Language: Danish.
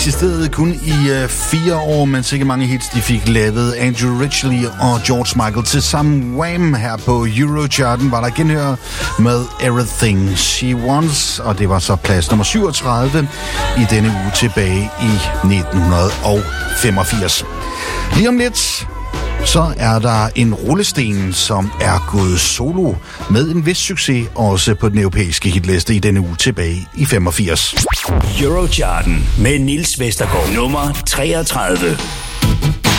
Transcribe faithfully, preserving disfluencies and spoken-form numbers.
eksisterede kun i øh, fire år, men sikkert mange hits de fik lavet. Andrew Ridgeley og George Michael til sammen. Wham! Her på Eurocharten var der genhør med Everything She Wants, og det var så plads nummer syvogtredive i denne uge tilbage i nitten femogfirs. Lige om lidt så er der en rullesten, som er gået solo med en vis succes, også på den europæiske hitliste i denne uge tilbage i femogfirs. Eurocharten med Niels Vestergaard, nummer treogtredive.